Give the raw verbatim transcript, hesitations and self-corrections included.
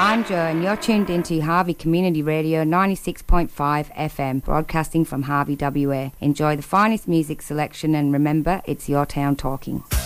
I'm Jo and you're tuned into Harvey Community Radio ninety-six point five F M, broadcasting from Harvey W A. Enjoy the finest music selection and remember, it's your town talking.